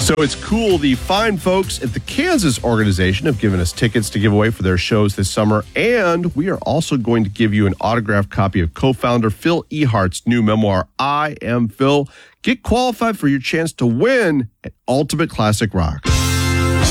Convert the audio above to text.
So it's cool. The fine folks at the Kansas organization have given us tickets to give away for their shows this summer. And we are also going to give you an autographed copy of co-founder Phil Ehart's new memoir, I Am Phil. Get qualified for your chance to win at Ultimate Classic Rock.